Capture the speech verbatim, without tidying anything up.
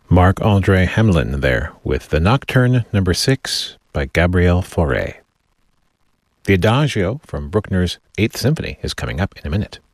Marc-André Hamelin there with the Nocturne number six by Gabriel Fauré. The Adagio from Bruckner's Eighth Symphony is coming up in a minute.